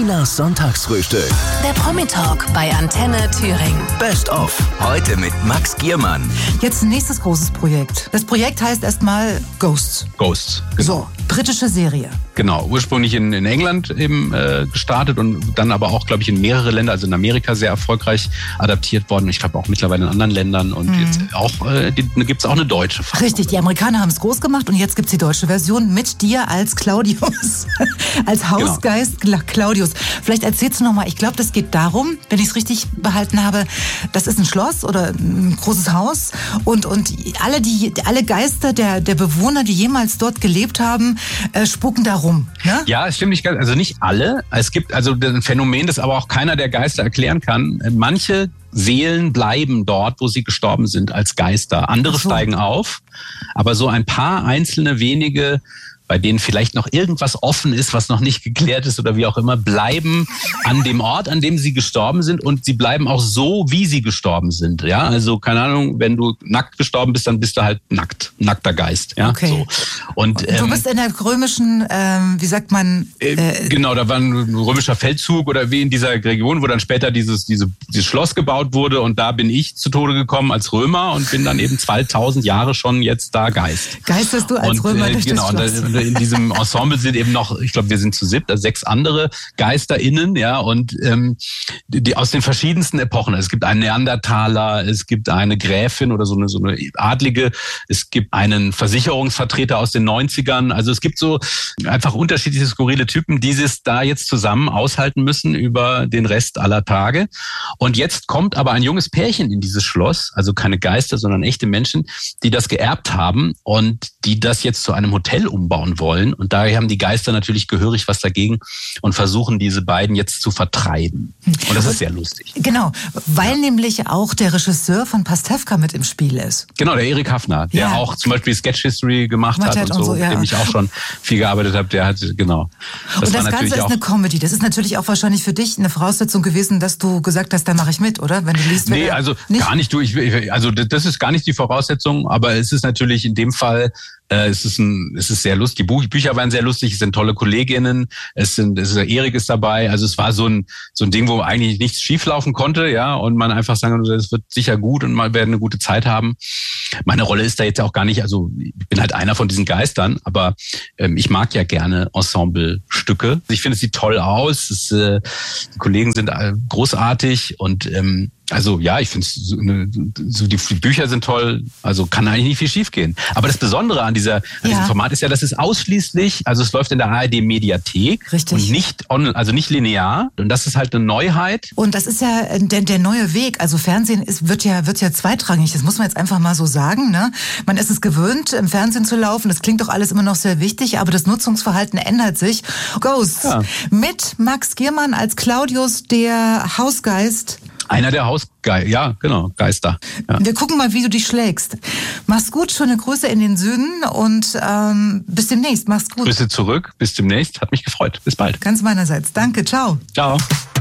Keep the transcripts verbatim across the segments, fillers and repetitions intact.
Tinas Sonntagsfrühstück. Der Promi-Talk bei Antenne Thüringen. Best of. Heute mit Max Giermann. Jetzt ein nächstes großes Projekt. Das Projekt heißt erstmal Ghosts. Ghosts. Genau. So, britische Serie. Genau, ursprünglich in, in England eben äh, gestartet und dann aber auch, glaube ich, in mehrere Länder, also in Amerika sehr erfolgreich adaptiert worden. Ich glaube auch mittlerweile in anderen Ländern und mhm. jetzt auch äh, gibt es auch eine deutsche Fassung. Richtig, die Amerikaner haben es groß gemacht und jetzt gibt es die deutsche Version mit dir als Claudius, als Hausgeist genau. Claudius. Vielleicht erzählst du nochmal, ich glaube, das geht darum, wenn ich es richtig behalten habe, das ist ein Schloss oder ein großes Haus und, und alle, die, alle Geister der, der Bewohner, die jemals dort gelebt haben, äh, spuken da rum. Ne? Ja, es stimmt nicht ganz, also nicht alle. Es gibt also ein Phänomen, das aber auch keiner der Geister erklären kann. Manche Seelen bleiben dort, wo sie gestorben sind, als Geister. Andere so. steigen auf, aber so ein paar einzelne wenige, bei denen vielleicht noch irgendwas offen ist, was noch nicht geklärt ist oder wie auch immer, bleiben an dem Ort, an dem sie gestorben sind und sie bleiben auch so, wie sie gestorben sind. Ja, also keine Ahnung, wenn du nackt gestorben bist, dann bist du halt nackt, nackter Geist. Ja, okay. So. Und ähm, du bist in der römischen, ähm, wie sagt man? Äh, genau, da war ein römischer Feldzug oder wie in dieser Region, wo dann später dieses, diese, dieses Schloss gebaut wurde und da bin ich zu Tode gekommen als Römer und bin dann eben zweitausend Jahre schon jetzt da Geist. Geisterst du als und, Römer äh, durch genau, das Schloss? In diesem Ensemble sind eben noch, ich glaube, wir sind zu siebt, also sechs andere GeisterInnen, ja, und ähm, die aus den verschiedensten Epochen. Es gibt einen Neandertaler, es gibt eine Gräfin oder so eine, so eine Adlige, es gibt einen Versicherungsvertreter aus den neunzigern. Also es gibt so einfach unterschiedliche skurrile Typen, die es da jetzt zusammen aushalten müssen über den Rest aller Tage. Und jetzt kommt aber ein junges Pärchen in dieses Schloss, also keine Geister, sondern echte Menschen, die das geerbt haben und die das jetzt zu einem Hotel umbauen wollen. Und daher haben die Geister natürlich gehörig was dagegen und versuchen, diese beiden jetzt zu vertreiben. Und das ist sehr lustig. Genau, weil ja. nämlich auch der Regisseur von Pastewka mit im Spiel ist. Genau, der Erik Hafner, der ja. auch zum Beispiel Sketch History gemacht hat, hat und so, so ja. mit dem ich auch schon viel gearbeitet habe. Der hat, genau. Das und das Ganze ist eine Comedy. Das ist natürlich auch wahrscheinlich für dich eine Voraussetzung gewesen, dass du gesagt hast, da mache ich mit, oder? Wenn du liest, nee, also nicht? gar nicht. Du, ich, also das ist gar nicht die Voraussetzung, aber es ist natürlich in dem Fall Äh, es ist ein, es ist sehr lustig. Die Buch, Bücher waren sehr lustig. Es sind tolle Kolleginnen. Es sind, es ist, Erik ist dabei. Also es war so ein, so ein Ding, wo eigentlich nichts schieflaufen konnte, ja. Und man einfach sagen konnte, es wird sicher gut und man werden eine gute Zeit haben. Meine Rolle ist da jetzt auch gar nicht, also ich bin halt einer von diesen Geistern, aber ähm, ich mag ja gerne Ensemblestücke. Ich finde, es sieht toll aus. Es, äh, die Kollegen sind großartig und ähm, also ja, ich finde so, so die, die Bücher sind toll, also kann eigentlich nicht viel schiefgehen. Aber das Besondere an dieser an ja. diesem Format ist ja, dass es ausschließlich, also es läuft in der A R D Mediathek Richtig. und nicht on, also nicht linear. Und das ist halt eine Neuheit. Und das ist ja der, der neue Weg. Also Fernsehen ist, wird ja wird ja zweitrangig. Das muss man jetzt einfach mal so sagen. Ne? Man ist es gewöhnt, im Fernsehen zu laufen. Das klingt doch alles immer noch sehr wichtig, aber das Nutzungsverhalten ändert sich. Ghosts ja. mit Max Giermann als Claudius, der Hausgeist. Einer der Hausgeister, ja, genau, Geister. Ja. Wir gucken mal, wie du dich schlägst. Mach's gut, schöne Grüße in den Süden und ähm, bis demnächst. Mach's gut. Grüße zurück, bis demnächst. Hat mich gefreut. Bis bald. Ganz meinerseits. Danke, ciao. Ciao.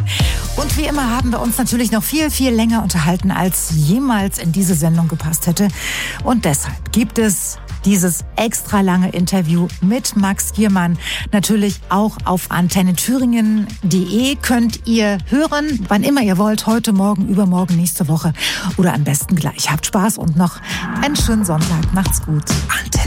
Und wie immer haben wir uns natürlich noch viel, viel länger unterhalten, als jemals in diese Sendung gepasst hätte. Und deshalb gibt es dieses extra lange Interview mit Max Giermann natürlich auch auf antenne thüringen punkt de könnt ihr hören, wann immer ihr wollt, heute, morgen, übermorgen, nächste Woche oder am besten gleich. Habt Spaß und noch einen schönen Sonntag. Macht's gut. Antenne.